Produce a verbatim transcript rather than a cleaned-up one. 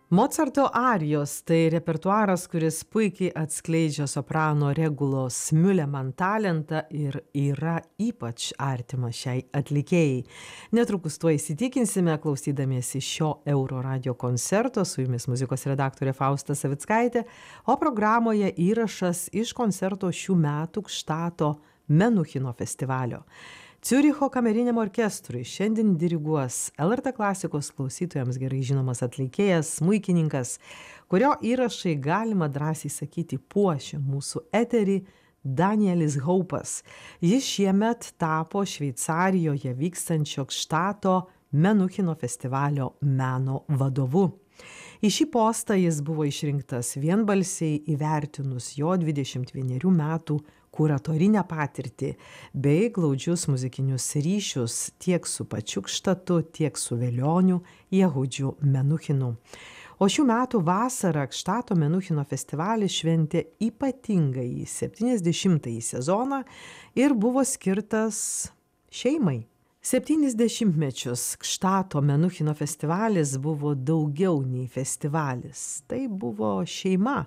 Mocarto arijos tai repertuaras, kuris puikiai atskleidžia soprano Regulos Miuleman talentą ir yra ypač artimas šiai atlikėjai. Netrukus tuo įsitikinsime, klausydamiesi šio Euro radio koncerto, su jumis muzikos redaktorė Fausta Savickaitė, o programoje įrašas iš koncerto šių metų Gštato Menuchino festivalio. Ciuricho kameriniam orkestrui šiandien diriguos L R T klasikos klausytojams gerai žinomas atlikėjas, smuikininkas, kurio įrašai, galima drąsiai sakyti, puošia mūsų eterį, Danielis Haupas. Jis šiemet tapo Šveicarijoje vykstančio Gštato Menuchino festivalio meno vadovu. Į šį postą jis buvo išrinktas vienbalsiai įvertinus jo dvidešimt vienerių metų kuratorinę patirtį bei glaudžius muzikinius ryšius tiek su pačiu Gštatu, tiek su Velioniu Jehudžiu Menuchinu. O šių metų vasarą Gštato Menuchino festivalis šventė ypatingąjį septyniasdešimtąjį sezoną ir buvo skirtas šeimai. Septynis dešimtmečius Gštato Menuchino festivalis buvo daugiau nei festivalis. Tai buvo šeima.